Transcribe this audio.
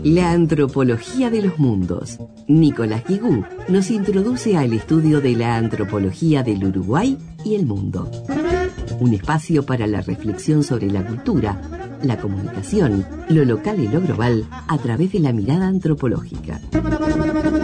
La antropología de los mundos. Nicolás Guigú nos introduce al estudio de la antropología del Uruguay y el mundo. Un espacio para la reflexión sobre la cultura, la comunicación, lo local y lo global a través de la mirada antropológica.